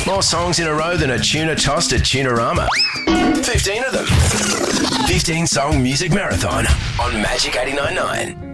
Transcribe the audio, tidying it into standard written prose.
More songs in a row than a tuna tossed at Tunarama. 15 of them. 15 song music marathon on Magic 89.9.